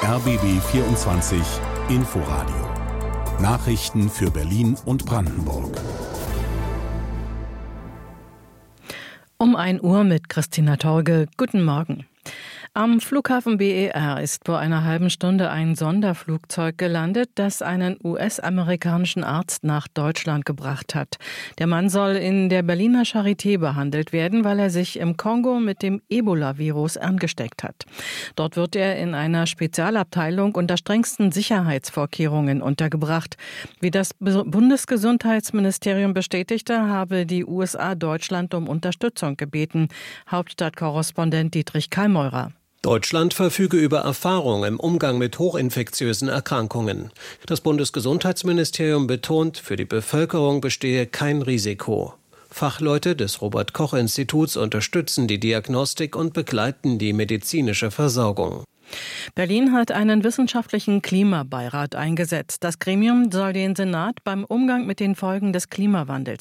RBB 24 Inforadio. Nachrichten für Berlin und Brandenburg. Um 1 Uhr mit Christina Torge. Guten Morgen. Am Flughafen BER ist vor einer halben Stunde ein Sonderflugzeug gelandet, das einen US-amerikanischen Arzt nach Deutschland gebracht hat. Der Mann soll in der Berliner Charité behandelt werden, weil er sich im Kongo mit dem Ebola-Virus angesteckt hat. Dort wird er in einer Spezialabteilung unter strengsten Sicherheitsvorkehrungen untergebracht. Wie das Bundesgesundheitsministerium bestätigte, habe die USA Deutschland um Unterstützung gebeten. Hauptstadtkorrespondent Dietrich Kallmeurer. Deutschland verfüge über Erfahrung im Umgang mit hochinfektiösen Erkrankungen. Das Bundesgesundheitsministerium betont, für die Bevölkerung bestehe kein Risiko. Fachleute des Robert-Koch-Instituts unterstützen die Diagnostik und begleiten die medizinische Versorgung. Berlin hat einen wissenschaftlichen Klimabeirat eingesetzt. Das Gremium soll den Senat beim Umgang mit den Folgen des Klimawandels